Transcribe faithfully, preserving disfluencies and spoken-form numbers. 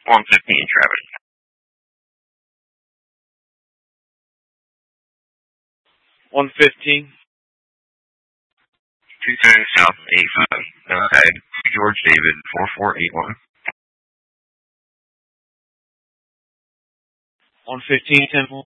one fifteen, Travis. one fifteen. two ten South eighty-five. Outside, George David, four four eight one. one fifteen, Temple.